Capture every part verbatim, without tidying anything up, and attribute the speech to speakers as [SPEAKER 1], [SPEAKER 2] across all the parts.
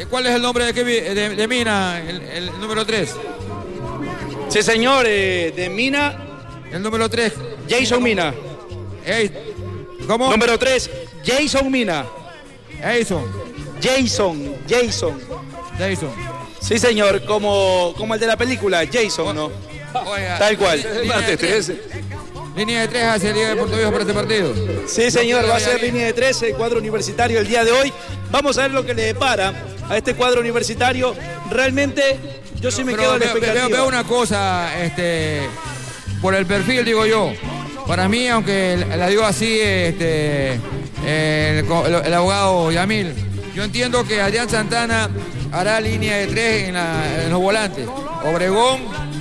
[SPEAKER 1] ¿Cuál es el nombre de, Kevin, de, de Mina, el, el número tres?
[SPEAKER 2] Sí, señor, eh, de Mina.
[SPEAKER 1] El número tres.
[SPEAKER 2] Jason Mina.
[SPEAKER 1] Hey, ¿cómo?
[SPEAKER 2] Número tres, Jason Mina.
[SPEAKER 1] Jason.
[SPEAKER 2] Jason, Jason.
[SPEAKER 1] Jason.
[SPEAKER 2] Sí, señor, como, como el de la película, Jason, ¿no?
[SPEAKER 1] Oiga,
[SPEAKER 2] tal cual.
[SPEAKER 1] Línea de tres, línea de tres hacia Liga de Puerto Viejo para este partido.
[SPEAKER 2] Sí, señor, va a ser línea de tres, el cuadro universitario el día de hoy. Vamos a ver lo que le depara a este cuadro universitario. Realmente, yo sí me
[SPEAKER 1] Pero
[SPEAKER 2] quedo en la
[SPEAKER 1] veo,
[SPEAKER 2] expectativa.
[SPEAKER 1] veo, veo una cosa, este, por el perfil, digo yo. Para mí, aunque la digo así, este, el, el, el abogado Yamil, yo entiendo que Adrián Santana hará línea de tres en, la, en los volantes. Obregón,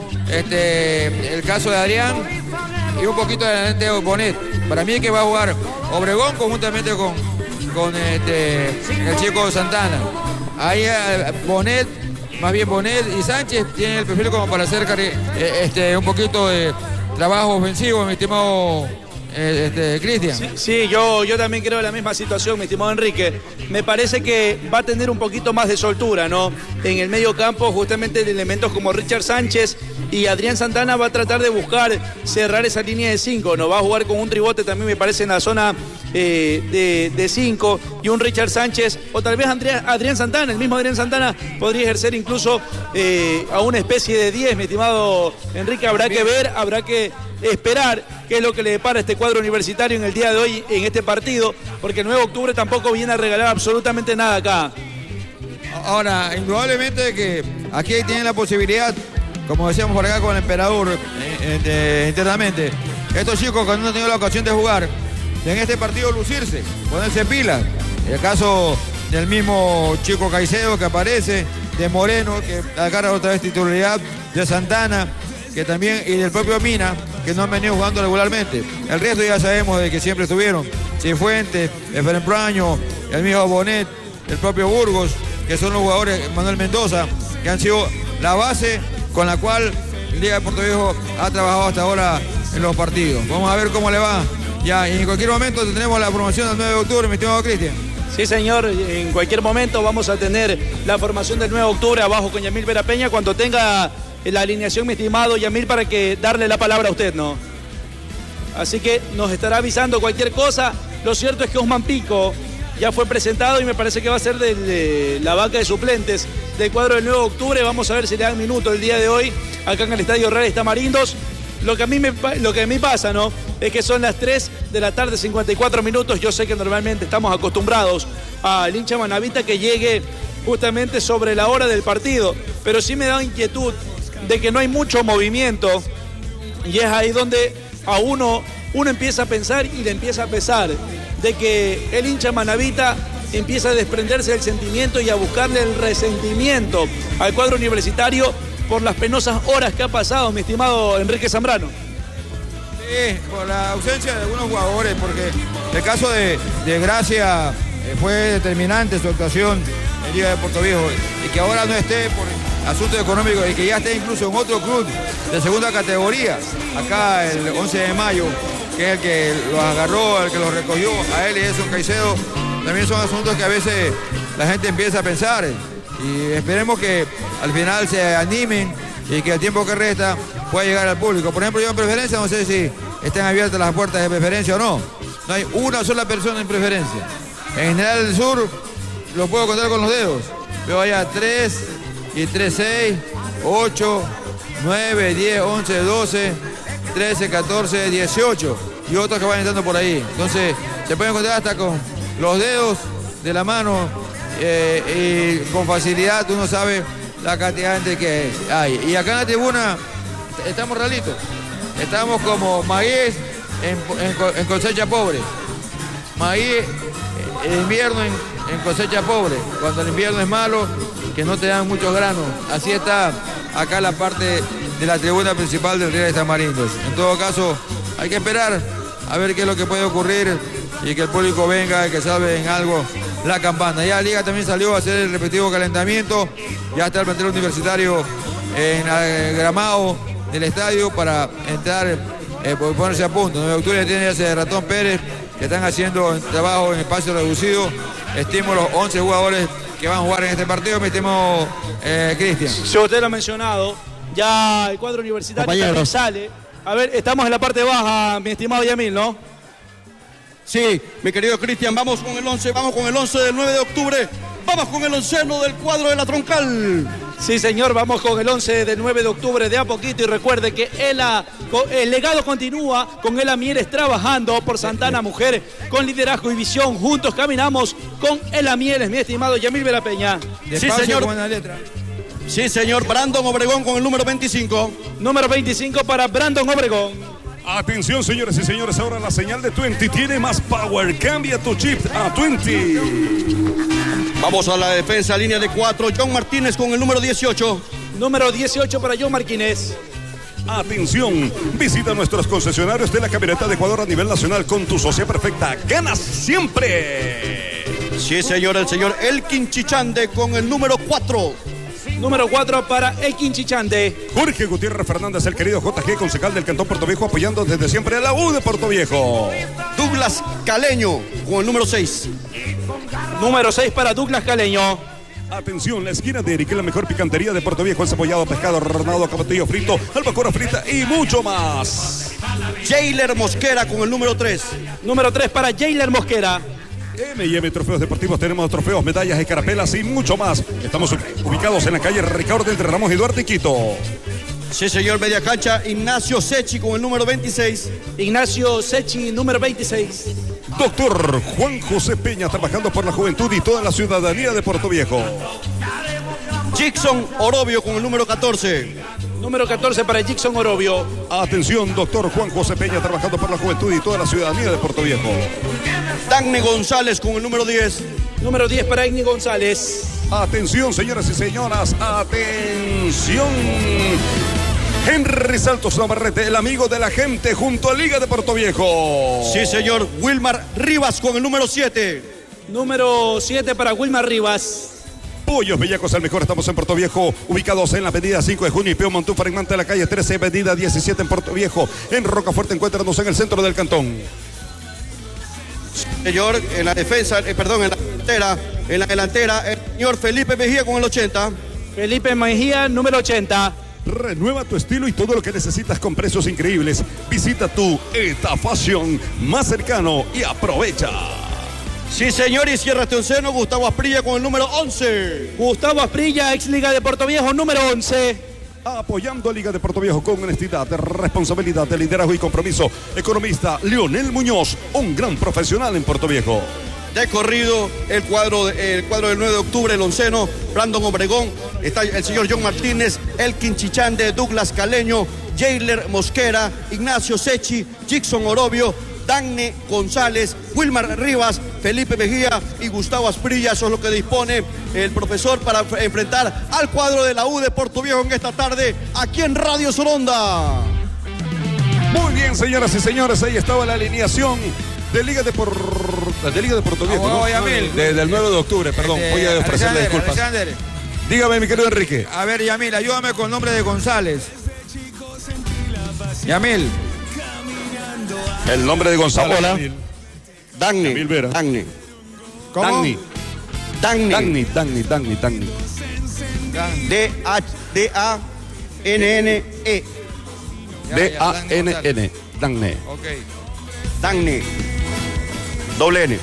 [SPEAKER 1] este, el caso de Adrián y un poquito de de Bonet. Para mí es que va a jugar Obregón conjuntamente con, con este, el chico Santana. Ahí Bonet, más bien Bonet y Sánchez tienen el perfil como para hacer este, un poquito de trabajo ofensivo, mi estimado este, Cristian.
[SPEAKER 2] Sí, sí, yo, yo también creo en la misma situación, mi estimado Enrique. Me parece que va a tener un poquito más de soltura, ¿no? En el medio campo, justamente de elementos como Richard Sánchez y Adrián Santana va a tratar de buscar cerrar esa línea de cinco, ¿no? Va a jugar con un tribote también, me parece, en la zona eh, de cinco y un Richard Sánchez, o tal vez Andrea, Adrián Santana, el mismo Adrián Santana podría ejercer incluso eh, a una especie de diez, mi estimado Enrique. Habrá que ver, habrá que esperar qué es lo que le depara a este cuadro universitario en el día de hoy en este partido, porque el nueve de octubre tampoco viene a regalar absolutamente nada acá.
[SPEAKER 1] Ahora, indudablemente que aquí tienen la posibilidad, como decíamos por acá con el emperador eh, eh, internamente, estos chicos que no han tenido la ocasión de jugar, en este partido lucirse, ponerse pilas. El caso del mismo chico Caicedo que aparece, de Moreno, que agarra otra vez titularidad, de Santana, que también, y del propio Mina, que no han venido jugando regularmente. El resto ya sabemos de que siempre estuvieron. Cifuentes, Efraín Praño, el mismo Bonet, el propio Burgos, que son los jugadores, Manuel Mendoza, que han sido la base con la cual el Liga de Puerto Viejo ha trabajado hasta ahora en los partidos. Vamos a ver cómo le va. Ya, y en cualquier momento tenemos la promoción del nueve de octubre, mi estimado Cristian.
[SPEAKER 2] Sí, señor, en cualquier momento vamos a tener la formación del nueve de octubre abajo con Yamil Vera Peña, cuando tenga la alineación, mi estimado Yamil, para que darle la palabra a usted, ¿no? Así que nos estará avisando cualquier cosa. Lo cierto es que Osman Pico ya fue presentado y me parece que va a ser de, de la banca de suplentes del cuadro del nueve de octubre. Vamos a ver si le dan minuto el día de hoy acá en el Estadio Reales Tamarindos. Lo que a mí me, lo que a mí pasa, ¿no? Es que son las tres de la tarde, cincuenta y cuatro minutos. Yo sé que normalmente estamos acostumbrados al hincha manavita que llegue justamente sobre la hora del partido, pero sí me da inquietud de que no hay mucho movimiento, y es ahí donde a uno, uno empieza a pensar y le empieza a pesar de que el hincha manavita empieza a desprenderse del sentimiento y a buscarle el resentimiento al cuadro universitario por las penosas horas que ha pasado, mi estimado Enrique Zambrano.
[SPEAKER 1] Sí, por la ausencia de algunos jugadores, porque el caso de, de Gracia eh, fue determinante su actuación en Liga de Puerto Viejo, y que ahora no esté por asuntos económicos y que ya esté incluso en otro club de segunda categoría, acá el once de mayo, que es el que los agarró, el que los recogió, a él y a Edson Caicedo, también son asuntos que a veces la gente empieza a pensar, y esperemos que al final se animen y que el tiempo que resta pueda llegar al público. Por ejemplo, yo en Preferencia no sé si están abiertas las puertas de Preferencia o no. No hay una sola persona en Preferencia. En General del Sur lo puedo contar con los dedos. Veo allá tres y tres, seis, ocho, nueve, diez, once, doce, trece, catorce, dieciocho y otros que van entrando por ahí. Entonces se pueden encontrar hasta con los dedos de la mano eh, y con facilidad uno sabe la cantidad de gente que hay. Y acá en la tribuna estamos realitos. Estamos como maíz en, en, en cosecha pobre. Maíz en invierno en, en cosecha pobre. Cuando el invierno es malo, que no te dan muchos granos. Así está acá la parte de la tribuna principal del Reales Tamarindos. En todo caso, hay que esperar a ver qué es lo que puede ocurrir y que el público venga y que salve en algo la campana. Ya la Liga también salió a hacer el respectivo calentamiento. Ya está el plantel universitario en el gramado del estadio para entrar, eh, ponerse a punto. nueve de octubre tiene ese Ratón Pérez, que están haciendo trabajo en espacio reducido. Estimo los once jugadores que van a jugar en este partido, mi estimado eh, Cristian.
[SPEAKER 2] Si usted lo ha mencionado, ya el cuadro universitario también sale. A ver, estamos en la parte baja, mi estimado Yamil, ¿no?
[SPEAKER 3] Sí, mi querido Cristian, vamos con el once, vamos con el once del nueve de octubre. Vamos con el onceno del cuadro de la Troncal.
[SPEAKER 2] Sí, señor, vamos con el once del nueve de octubre de a poquito y recuerde que el, el legado continúa con Ela Mieles trabajando por Santana Mujer con liderazgo y visión. Juntos caminamos con Ela Mieles, mi estimado Yamil Verapeña.
[SPEAKER 3] Sí, señor. Buena letra. Sí, señor. Brandon Obregón con el número veinticinco.
[SPEAKER 2] Número veinticinco para Brandon Obregón.
[SPEAKER 4] Atención, señores y señores, ahora la señal de veinte tiene más power. Cambia tu chip a veinte.
[SPEAKER 3] Vamos a la defensa, línea de cuatro. John Martínez con el número dieciocho.
[SPEAKER 2] Número dieciocho para John Martínez.
[SPEAKER 4] Atención, visita nuestros concesionarios de la camioneta de Ecuador a nivel nacional con tu socia perfecta. ¡Ganas siempre!
[SPEAKER 3] Sí, señor, el señor Elkin Chichande con el número cuatro.
[SPEAKER 2] Número cuatro para Elkin Chichande.
[SPEAKER 4] Jorge Gutiérrez Fernández, el querido J G, concejal del Cantón Puerto Viejo, apoyando desde siempre a la U de Puerto Viejo.
[SPEAKER 3] Douglas Caleño con el número seis.
[SPEAKER 2] Número seis para Douglas Caleño.
[SPEAKER 4] Atención, la esquina de Eric, la mejor picantería de Puerto Viejo, el cebollado, pescado, hornado, capotillo frito, albacora frita y mucho más.
[SPEAKER 3] Jailer Mosquera con el número tres.
[SPEAKER 2] Número tres para Jailer Mosquera.
[SPEAKER 4] M y M Trofeos Deportivos, tenemos trofeos, medallas, escarapelas y mucho más. Estamos ubicados en la calle Ricardo entre Ramos y Duarte y Quito.
[SPEAKER 3] Sí, señor, media cancha, Ignacio Sechi con el número veintiséis.
[SPEAKER 2] Ignacio Sechi, número veintiséis.
[SPEAKER 4] Doctor Juan José Peña, trabajando por la juventud y toda la ciudadanía de Puerto Viejo.
[SPEAKER 3] Jackson Orobio con el número catorce.
[SPEAKER 2] Número catorce para Jackson Orobio.
[SPEAKER 4] Atención, doctor Juan José Peña, trabajando por la juventud y toda la ciudadanía de Puerto Viejo.
[SPEAKER 3] Dagny González con el número diez.
[SPEAKER 2] Número diez para Dagny González.
[SPEAKER 4] Atención, señoras y señoras, atención. Henry Saltos Navarrete, el amigo de la gente, junto a Liga de Puerto Viejo.
[SPEAKER 3] Sí, señor. Wilmar Rivas con el número siete.
[SPEAKER 2] Número siete para Wilmar Rivas.
[SPEAKER 4] Pollos Bellacos, el mejor, estamos en Puerto Viejo, ubicados en la avenida cinco de junio y Pío Montú, fragmento de la calle trece, avenida diecisiete en Puerto Viejo. En Rocafuerte, encuéntranos en el centro del cantón.
[SPEAKER 3] Señor, en la defensa, eh, perdón, en la delantera, en la delantera, el señor Felipe Mejía con el ochenta.
[SPEAKER 2] Felipe Mejía, número ochenta.
[SPEAKER 4] Renueva tu estilo y todo lo que necesitas con precios increíbles. Visita tu Eta Fashion más cercano y aprovecha.
[SPEAKER 3] Sí, señor, y cierra este onceno, Gustavo Asprilla con el número once.
[SPEAKER 2] Gustavo Asprilla, ex Liga de Puerto Viejo, número once.
[SPEAKER 4] Apoyando a Liga de Puerto Viejo con honestidad, responsabilidad, de liderazgo y compromiso. Economista Leonel Muñoz, un gran profesional en Puerto Viejo.
[SPEAKER 3] De corrido, el cuadro, el cuadro del nueve de octubre, el onceno, Brandon Obregón, está el señor John Martínez, Elkin Chichande, Douglas Caleño, Jailer Mosquera, Ignacio Sechi, Jackson Orobio, Dagny González, Wilmar Rivas, Felipe Mejía y Gustavo Asprilla. Eso es lo que dispone el profesor para enfrentar al cuadro de la U de Puerto Viejo en esta tarde, aquí en Radio Soronda.
[SPEAKER 4] Muy bien, señoras y señores, ahí estaba la alineación de Liga de, por... de, Liga de Puerto Viejo,
[SPEAKER 1] oh,
[SPEAKER 4] ¿no?
[SPEAKER 1] Yamil.
[SPEAKER 4] De, del nueve de octubre, perdón,
[SPEAKER 1] Este,
[SPEAKER 4] voy a ofrecerle disculpas.
[SPEAKER 1] Alexander.
[SPEAKER 4] Dígame, mi querido Enrique.
[SPEAKER 1] A ver, Yamil, ayúdame con el nombre de González. Yamil.
[SPEAKER 4] El nombre de Gonzalo.
[SPEAKER 3] Hola. Dagny.
[SPEAKER 4] Yamil Vera.
[SPEAKER 3] Dagny.
[SPEAKER 1] ¿Cómo?
[SPEAKER 3] Dagny. Dagny.
[SPEAKER 4] Dagny, Dagny, Dagny, Dagny.
[SPEAKER 3] D A N N E.
[SPEAKER 4] D A N N. Dagny.
[SPEAKER 1] Ok.
[SPEAKER 3] Dagny. Doble N.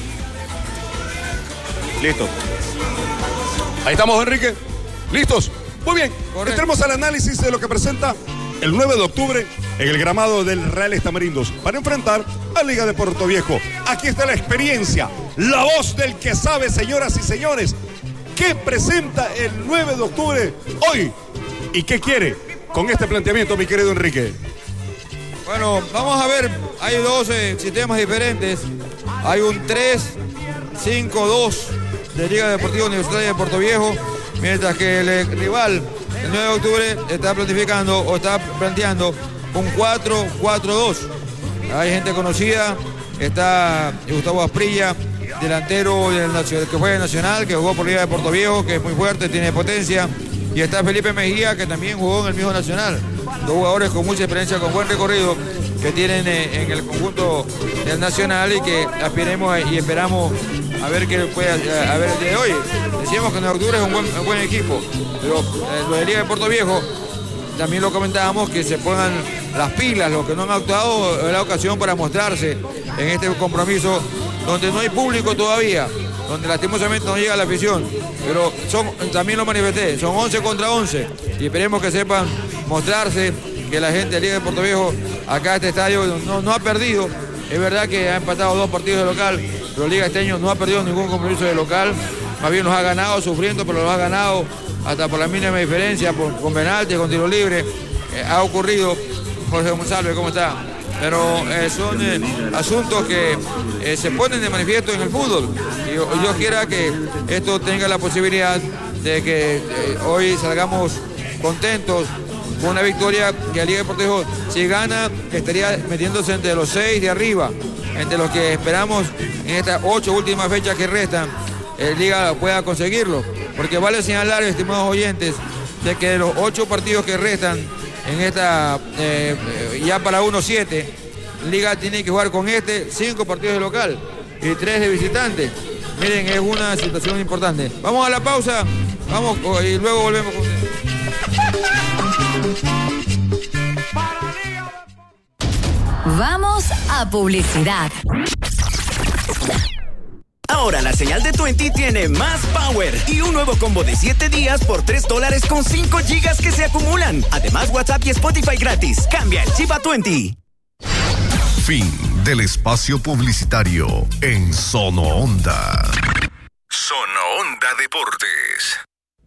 [SPEAKER 3] Listo.
[SPEAKER 4] Ahí estamos, Enrique. ¿Listos? Muy bien.
[SPEAKER 1] Correcto.
[SPEAKER 4] Entremos al análisis de lo que presenta el nueve de octubre en el gramado del Reales Tamarindos para enfrentar a Liga de Puerto Viejo. Aquí está la experiencia, la voz del que sabe, señoras y señores. ¿Qué presenta el nueve de octubre hoy? ¿Y qué quiere con este planteamiento, mi querido Enrique?
[SPEAKER 1] Bueno, vamos a ver, hay dos eh, sistemas diferentes. Hay un tres cinco dos de Liga Deportiva Universitaria de Puerto Viejo, mientras que el eh, rival, el nueve de octubre, está planificando o está planteando un cuatro cuatro dos. Hay gente conocida, está Gustavo Asprilla, delantero del Nacional, que juega en Nacional, que jugó por Liga de Puerto Viejo, que es muy fuerte, tiene potencia. Y está Felipe Mejía, que también jugó en el mismo Nacional. Dos jugadores con mucha experiencia, con buen recorrido, que tienen eh, en el conjunto del Nacional y que aspiremos y esperamos a ver qué puede a ver el día de hoy. Decíamos que nueve de octubre es un buen, un buen equipo, pero eh, lo de Liga de Puerto Viejo, también lo comentábamos, que se pongan las pilas, los que no han actuado, es la ocasión para mostrarse en este compromiso donde no hay público todavía, donde lastimosamente no llega la afición, pero son, también lo manifesté, son once contra once y esperemos que sepan mostrarse, que la gente de Liga de Puerto Viejo, acá este estadio no, no ha perdido, es verdad que ha empatado dos partidos de local, pero Liga este año no ha perdido ningún compromiso de local, más bien los ha ganado sufriendo, pero los ha ganado hasta por la mínima diferencia, por, con penalti, con tiro libre, eh, ha ocurrido. Jorge Monsalve, ¿cómo está? Pero eh, son eh, asuntos que eh, se ponen de manifiesto en el fútbol. Y yo, yo quiera que esto tenga la posibilidad de que eh, hoy salgamos contentos con una victoria que la Liga de Puerto Viejo, si gana, estaría metiéndose entre los seis de arriba, entre los que esperamos en estas ocho últimas fechas que restan, eh, Liga pueda conseguirlo. Porque vale señalar, estimados oyentes, de que de los ocho partidos que restan en esta, eh, ya para uno siete, Liga tiene que jugar con este cinco partidos de local y tres de visitante. Miren, es una situación importante. Vamos a la pausa, vamos y luego volvemos con...
[SPEAKER 5] Vamos a publicidad.
[SPEAKER 6] Ahora la señal de Twenty tiene más power y un nuevo combo de siete días por tres dólares con cinco gigas que se acumulan. Además, WhatsApp y Spotify gratis. Cambia el chip a Twenty.
[SPEAKER 7] Fin del espacio publicitario en Sono Onda. Sono Onda Deportes.